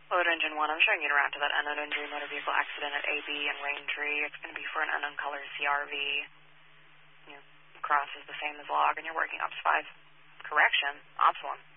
Load engine 1, I'm showing you around to that unknown injury motor vehicle accident at AB and Raintree. It's going to be for an unknown color CRV. Your cross is the same as log, and you're working Ops 5. Correction, Ops 1.